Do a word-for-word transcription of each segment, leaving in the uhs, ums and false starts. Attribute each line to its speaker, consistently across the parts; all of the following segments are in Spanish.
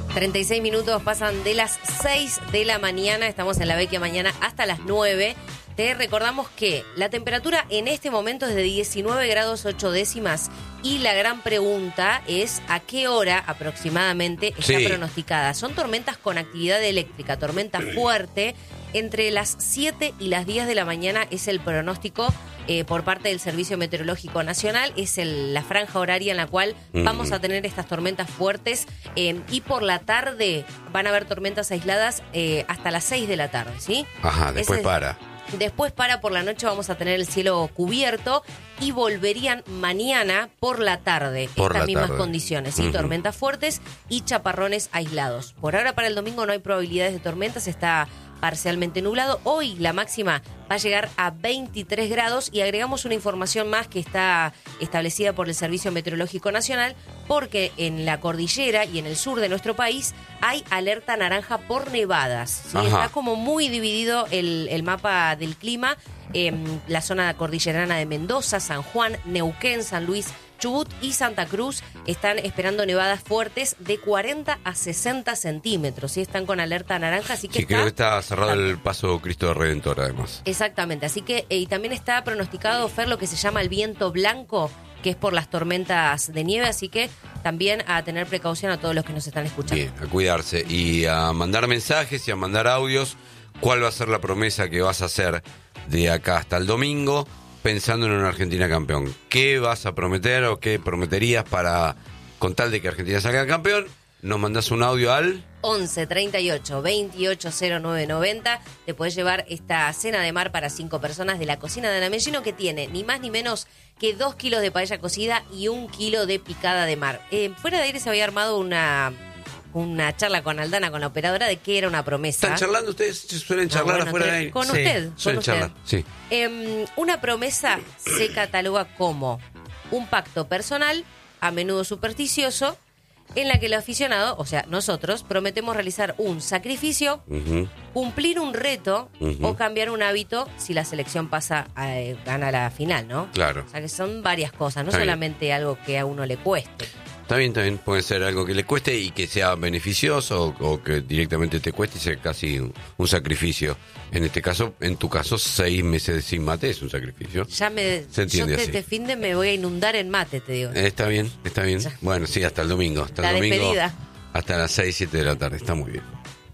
Speaker 1: treinta y seis minutos pasan de las seis de la mañana. Estamos en la Vecchia Mañana hasta las nueve. Te recordamos que la temperatura en este momento es de diecinueve grados ocho décimas y la gran pregunta es a qué hora aproximadamente está
Speaker 2: Sí.
Speaker 1: pronosticada. Son tormentas con actividad eléctrica, tormenta fuerte. Entre las siete y las diez de la mañana es el pronóstico eh, por parte del Servicio Meteorológico Nacional. Es el- la franja horaria en la cual
Speaker 2: Mm.
Speaker 1: vamos a tener estas tormentas fuertes eh, y por la tarde van a haber tormentas aisladas eh, hasta las seis de la tarde, ¿sí?
Speaker 2: Ajá, después
Speaker 1: Ese-
Speaker 2: para.
Speaker 1: Después para por la noche vamos a tener el cielo cubierto y volverían mañana por la tarde
Speaker 2: Por
Speaker 1: estas
Speaker 2: la
Speaker 1: mismas
Speaker 2: tarde.
Speaker 1: condiciones, ¿sí?
Speaker 2: Ujú.
Speaker 1: Tormentas fuertes y chaparrones aislados. Por ahora para el domingo no hay probabilidades de tormentas, está parcialmente nublado. Hoy la máxima va a llegar a veintitrés grados y agregamos una información más que está establecida por el Servicio Meteorológico Nacional porque en la cordillera y en el sur de nuestro país hay alerta naranja por nevadas, ¿sí?
Speaker 2: Ajá.
Speaker 1: Está como muy dividido el, el mapa del clima. Eh, la zona cordillerana de Mendoza, San Juan, Neuquén, San Luis, Chubut y Santa Cruz están esperando nevadas fuertes de cuarenta a sesenta centímetros. ¿Sí? Están con alerta naranja, así que
Speaker 2: Sí,
Speaker 1: está...
Speaker 2: creo que está cerrado el paso Cristo Redentor, además.
Speaker 1: Exactamente, así que eh, y también está pronosticado, Fer, lo que se llama el viento blanco, que es por las tormentas de nieve, así que también a tener precaución a todos los que nos están escuchando.
Speaker 2: Bien, a cuidarse y a mandar mensajes y a mandar audios. ¿Cuál va a ser la promesa que vas a hacer de acá hasta el domingo pensando en una Argentina campeón? ¿Qué vas a prometer o qué prometerías para, con tal de que Argentina salga campeón? Nos mandás un audio al...
Speaker 1: once treinta y ocho veintiocho cero nueve noventa. Te puedes llevar esta cena de mar para cinco personas de la cocina de Ana Mellino, que tiene ni más ni menos que dos kilos de paella cocida y un kilo de picada de mar. Eh, fuera de aire se había armado una, una charla con Aldana, con la operadora, de qué era una promesa.
Speaker 2: ¿Están charlando ustedes? ¿Suelen
Speaker 1: No,
Speaker 2: charlar
Speaker 1: bueno,
Speaker 2: afuera
Speaker 1: pero
Speaker 2: de ahí?
Speaker 1: con
Speaker 2: Sí,
Speaker 1: usted, con
Speaker 2: suelen
Speaker 1: usted.
Speaker 2: charlar, sí.
Speaker 1: Eh, una promesa se cataloga como un pacto personal, a menudo supersticioso, en la que el aficionado, o sea, nosotros, prometemos realizar un sacrificio,
Speaker 2: Ujú.
Speaker 1: cumplir un reto
Speaker 2: Ujú.
Speaker 1: o cambiar un hábito si la selección pasa a, eh, gana la final, ¿no?
Speaker 2: Claro.
Speaker 1: O sea, que son varias cosas, no
Speaker 2: Está bien.
Speaker 1: solamente algo que a uno le cueste.
Speaker 2: Está bien, está bien. Puede ser algo que le cueste y que sea beneficioso o, o que directamente te cueste y sea casi un, un sacrificio. En este caso, en tu caso, seis meses sin mate es un sacrificio.
Speaker 1: Ya me,
Speaker 2: Se entiende
Speaker 1: yo te,
Speaker 2: así.
Speaker 1: este fin de me voy a inundar en mate, te digo.
Speaker 2: Eh, Está bien, está bien.
Speaker 1: Ya.
Speaker 2: Bueno, sí, hasta el domingo. Hasta
Speaker 1: La
Speaker 2: el domingo.
Speaker 1: despedida.
Speaker 2: Hasta las seis, siete de la tarde. Está muy bien.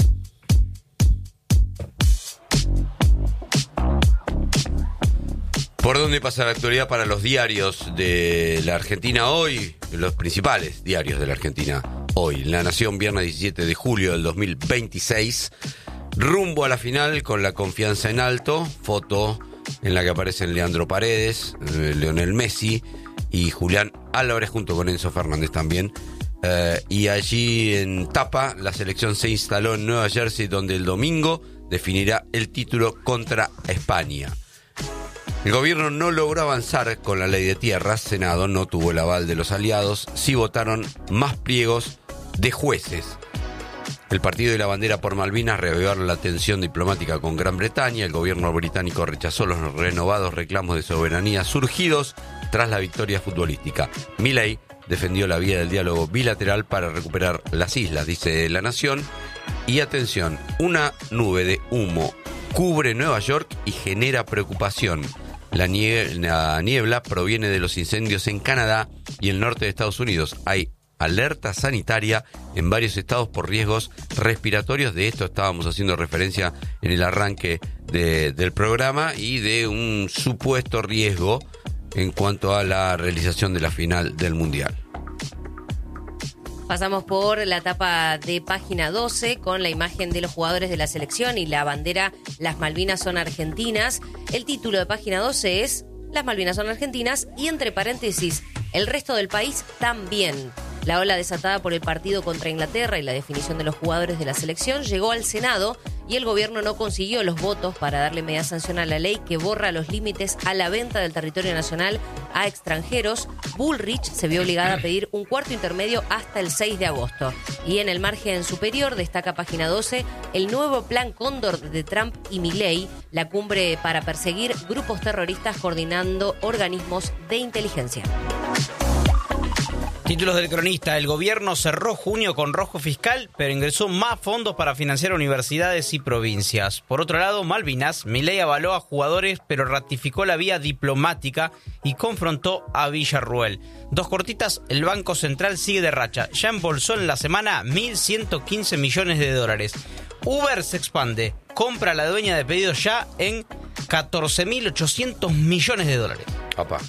Speaker 2: ¿Por dónde pasa la actualidad para los diarios de la Argentina hoy? Los principales diarios de la Argentina hoy. La Nación, viernes diecisiete de julio del dos mil veintiséis. Rumbo a la final con la confianza en alto. Foto en la que aparecen Leandro Paredes, eh, Lionel Messi y Julián Álvarez junto con Enzo Fernández también. Eh, y allí en tapa la selección se instaló en Nueva Jersey, donde el domingo definirá el título contra España. El gobierno no logró avanzar con la ley de tierras, Senado no tuvo el aval de los aliados, sí votaron más pliegos de jueces. El partido y la bandera por Malvinas reavivaron la tensión diplomática con Gran Bretaña. El gobierno británico rechazó los renovados reclamos de soberanía surgidos tras la victoria futbolística. Milei defendió la vía del diálogo bilateral para recuperar las islas, dice La Nación. Y atención, una nube de humo cubre Nueva York y genera preocupación. La niebla, la niebla proviene de los incendios en Canadá y el norte de Estados Unidos. Hay alerta sanitaria en varios estados por riesgos respiratorios. De esto estábamos haciendo referencia en el arranque de, del programa y de un supuesto riesgo en cuanto a la realización de la final del Mundial.
Speaker 1: Pasamos por la etapa de página doce con la imagen de los jugadores de la selección y la bandera Las Malvinas son argentinas. El título de página doce es Las Malvinas son argentinas y entre paréntesis, el resto del país también. La ola desatada por el partido contra Inglaterra y la definición de los jugadores de la selección llegó al Senado y el gobierno no consiguió los votos para darle media sanción a la ley que borra los límites a la venta del territorio nacional a extranjeros. Bullrich se vio obligada a pedir un cuarto intermedio hasta el seis de agosto. Y en el margen superior destaca página doce el nuevo plan Cóndor de Trump y Milei, la cumbre para perseguir grupos terroristas coordinando organismos de inteligencia.
Speaker 3: Títulos del cronista. El gobierno cerró junio con rojo fiscal, pero ingresó más fondos para financiar universidades y provincias. Por otro lado, Malvinas, Milei avaló a jugadores, pero ratificó la vía diplomática y confrontó a Villarruel. Dos cortitas, el Banco Central sigue de racha. Ya embolsó en la semana mil ciento quince millones de dólares. Uber se expande. Compra a la dueña de pedidos ya en catorce mil ochocientos millones de dólares.
Speaker 2: Papá.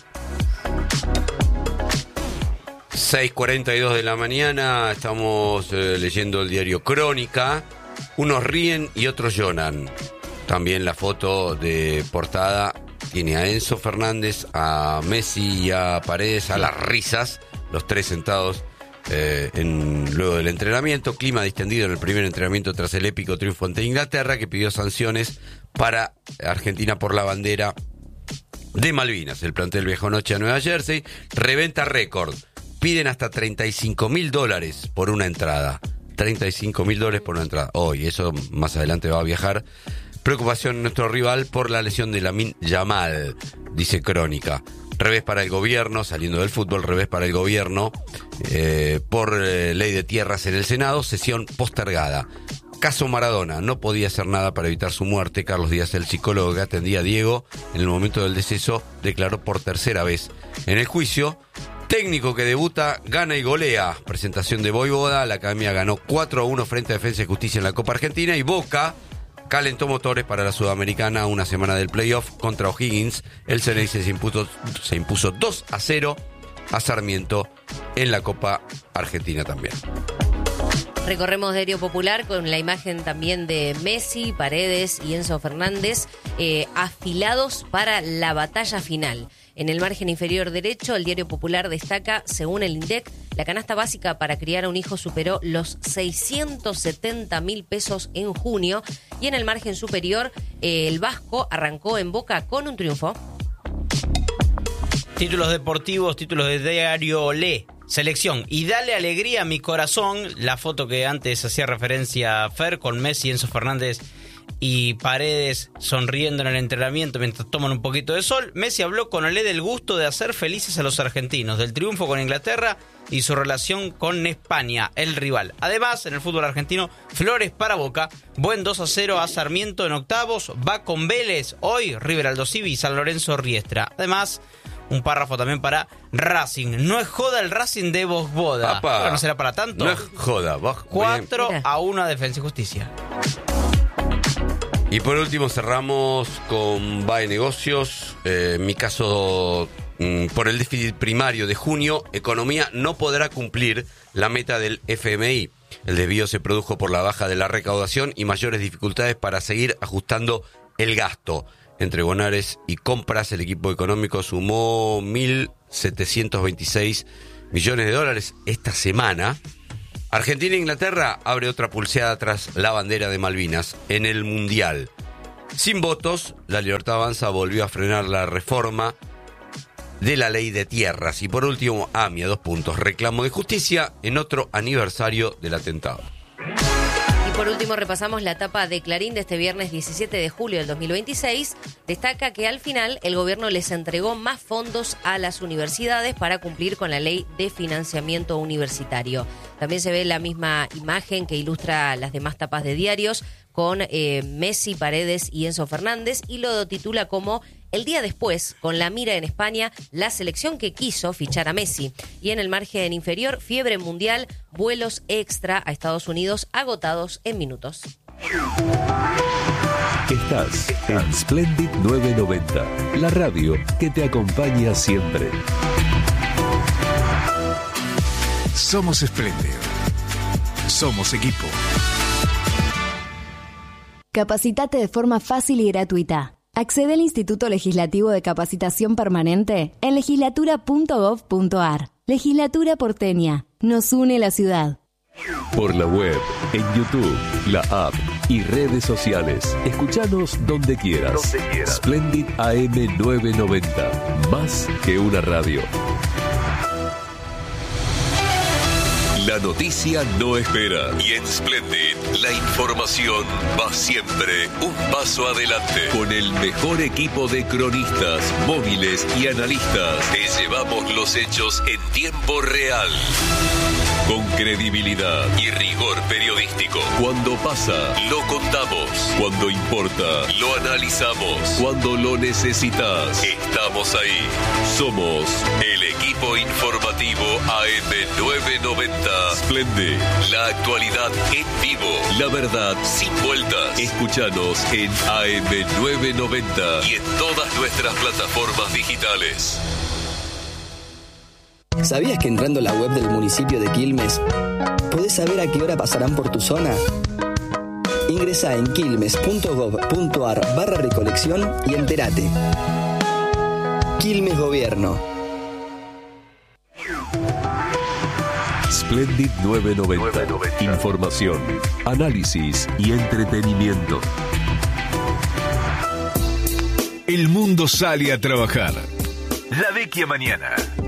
Speaker 2: seis cuarenta y dos de la mañana, estamos eh, leyendo el diario Crónica. Unos ríen y otros lloran. También la foto de portada tiene a Enzo Fernández, a Messi y a Paredes, a las risas, los tres sentados eh, en, luego del entrenamiento. Clima distendido en el primer entrenamiento tras el épico triunfo ante Inglaterra, que pidió sanciones para Argentina por la bandera de Malvinas. El plantel viajó anoche a Nueva Jersey, reventa récord. Piden hasta treinta y cinco mil dólares por una entrada. treinta y cinco mil dólares por una entrada. Hoy, eso más adelante va a viajar. Preocupación en nuestro rival por la lesión de Lamine Yamal, dice Crónica. Revés para el gobierno, saliendo del fútbol, revés para el gobierno eh, por eh, ley de tierras en el Senado, sesión postergada. Caso Maradona, no podía hacer nada para evitar su muerte. Carlos Díaz, el psicólogo que atendía a Diego en el momento del deceso, declaró por tercera vez en el juicio. Técnico que debuta, gana y golea. Presentación de Voivoda, la Academia ganó cuatro a uno frente a Defensa y Justicia en la Copa Argentina, y Boca calentó motores para la Sudamericana una semana del playoff contra O'Higgins. El Ceneice se impuso, se impuso dos a cero a Sarmiento en la Copa Argentina también.
Speaker 1: Recorremos Diario Popular con la imagen también de Messi, Paredes y Enzo Fernández eh, afilados para la batalla final. En el margen inferior derecho, el Diario Popular destaca, según el INDEC, la canasta básica para criar a un hijo superó los seiscientos setenta mil pesos en junio. Y en el margen superior, eh, el Vasco arrancó en Boca con un triunfo.
Speaker 3: Títulos deportivos, títulos de Diario Olé. Selección. Y dale alegría a mi corazón. La foto que antes hacía referencia a Fer con Messi, Enzo Fernández y Paredes sonriendo en el entrenamiento mientras toman un poquito de sol. Messi habló con Olé del gusto de hacer felices a los argentinos, del triunfo con Inglaterra y su relación con España, el rival. Además, en el fútbol argentino, flores para Boca, buen dos a cero a Sarmiento en octavos, va con Vélez, hoy River Aldo Civi y San Lorenzo Riestra. Además, un párrafo también para Racing. No es joda el Racing de Vosboda. Bueno, no será para tanto.
Speaker 2: No es joda. Vos,
Speaker 3: cuatro a uno a Defensa y Justicia.
Speaker 2: Y por último cerramos con B A E Negocios. Eh, en mi caso, mmm, por el déficit primario de junio, Economía no podrá cumplir la meta del F M I. El desvío se produjo por la baja de la recaudación y mayores dificultades para seguir ajustando el gasto. Entre bonares y compras, el equipo económico sumó mil setecientos veintiséis millones de dólares esta semana. Argentina e Inglaterra abre otra pulseada tras la bandera de Malvinas en el Mundial. Sin votos, la Libertad Avanza volvió a frenar la reforma de la ley de tierras. Y por último, AMIA, dos puntos, reclamo de justicia en otro aniversario del atentado.
Speaker 1: Por último, repasamos la tapa de Clarín de este viernes diecisiete de julio del dos mil veintiséis. Destaca que al final el gobierno les entregó más fondos a las universidades para cumplir con la ley de financiamiento universitario. También se ve la misma imagen que ilustra las demás tapas de diarios con eh, Messi, Paredes y Enzo Fernández, y lo titula como El día después, con la mira en España, la selección que quiso fichar a Messi. Y en el margen inferior, fiebre mundial, vuelos extra a Estados Unidos agotados en minutos.
Speaker 4: Estás en Splendid nueve noventa, la radio que te acompaña siempre.
Speaker 5: Somos Splendid. Somos equipo.
Speaker 6: Capacitate de forma fácil y gratuita. Accede al Instituto Legislativo de Capacitación Permanente en legislatura punto gov punto ar. Legislatura porteña. Nos une la ciudad.
Speaker 4: Por la web, en YouTube, la app y redes sociales. Escuchanos donde quieras. Donde quieras. Splendid A M nueve noventa. Más que una radio. La noticia no espera. Y en Splendid, la información va siempre un paso adelante. Con el mejor equipo de cronistas, móviles y analistas, te llevamos los hechos en tiempo real. Con credibilidad y rigor periodístico. Cuando pasa, lo contamos. Cuando importa, lo analizamos. Cuando lo necesitas, estamos ahí. Somos el equipo informativo A M novecientos noventa. Splendid, la actualidad en vivo. La verdad sin vueltas. Escúchanos en A M novecientos noventa y en todas nuestras plataformas digitales.
Speaker 7: ¿Sabías que entrando a la web del municipio de Quilmes podés saber a qué hora pasarán por tu zona? Ingresá en quilmes.gov.ar barra recolección y entérate. Quilmes Gobierno.
Speaker 4: Splendid novecientos noventa. Información, análisis y entretenimiento.
Speaker 5: El mundo sale a trabajar. La vecchia mañana.